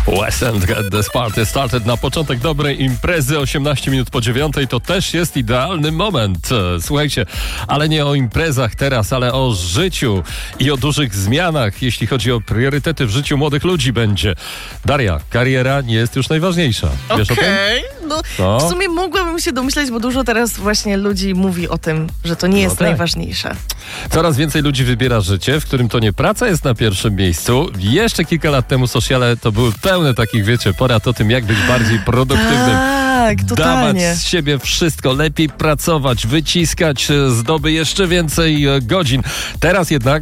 West End Get This Party Started. Na początek dobrej imprezy 18 minut po 9:00 to też jest idealny moment. Słuchajcie, ale nie o imprezach teraz, ale o życiu i o dużych zmianach, jeśli chodzi o priorytety w życiu młodych ludzi będzie. Daria, kariera nie jest już najważniejsza. Wiesz o tym? No, w sumie mogłabym się domyśleć, bo dużo teraz właśnie ludzi mówi o tym, że to nie jest najważniejsze. Coraz więcej ludzi wybiera życie, w którym to nie praca jest na pierwszym miejscu. Jeszcze kilka lat temu sociale to były pełne takich, wiecie, porad o tym, jak być bardziej produktywnym. Tak, totalnie. Dawać z siebie wszystko, lepiej pracować, wyciskać z doby jeszcze więcej godzin. Teraz jednak